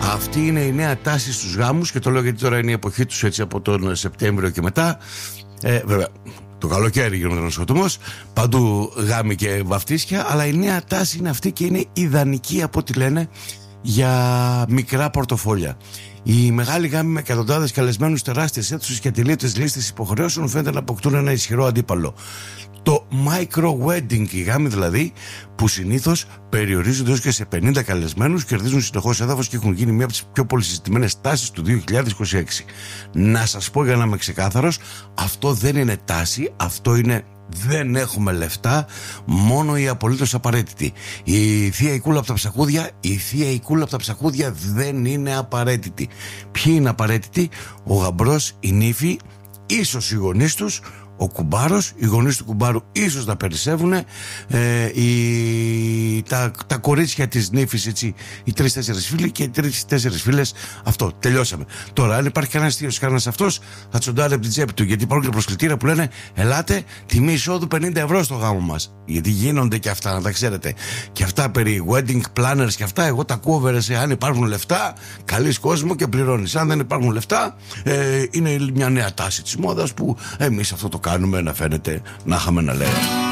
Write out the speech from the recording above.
Αυτή είναι η νέα τάση στους γάμους και το λέω γιατί τώρα είναι η εποχή τους, έτσι από τον Σεπτέμβριο και μετά. Βέβαια, το καλοκαίρι γίνεται ένας σκοτωμός, παντού γάμοι και βαφτίσια, αλλά η νέα τάση είναι αυτή και είναι ιδανική από ό,τι λένε για μικρά πορτοφόλια. Οι μεγάλοι γάμοι με εκατοντάδες καλεσμένους, τεράστιες αίθουσες και ατελείωτες λίστες υποχρεώσεων φαίνεται να αποκτούν ένα ισχυρό αντίπαλο. Το micro wedding, οι γάμοι δηλαδή, που συνήθως περιορίζονται έως και σε 50 καλεσμένους, κερδίζουν συνεχώς έδαφος και έχουν γίνει μία από τις πιο πολυσυζητημένες τάσεις του 2026. Να σας πω για να είμαι ξεκάθαρος, αυτό δεν είναι τάση, αυτό είναι δεν έχουμε λεφτά, μόνο οι απολύτως απαραίτητοι. Η θεία Ικούλα από τα ψαχούδια δεν είναι απαραίτητη. Ποιοι είναι απαραίτητοι? Ο γαμπρός, η νύφη, ίσως οι γονείς τους, ο κουμπάρος, οι γονείς του κουμπάρου ίσως να περισσεύουν, τα κορίτσια της νύφης, έτσι, οι 3-4 φίλοι και οι 3-4 φίλες. Αυτό, τελειώσαμε. Τώρα, αν υπάρχει κανένας θείος, κανένας αυτός, θα τσοντάρει από την τσέπη του, γιατί υπάρχουν και προσκλητήρα που λένε ελάτε, τιμή εισόδου 50 ευρώ στο γάμο μας. Γιατί γίνονται και αυτά, να τα ξέρετε. Και αυτά περί wedding planners και αυτά, εγώ τα ακούω. Αν υπάρχουν λεφτά, καλείς κόσμο και πληρώνεις. Αν δεν υπάρχουν λεφτά, είναι μια νέα τάση της μόδας που εμείς αυτό το κάνουμε να φαίνεται να είχαμε να λέμε.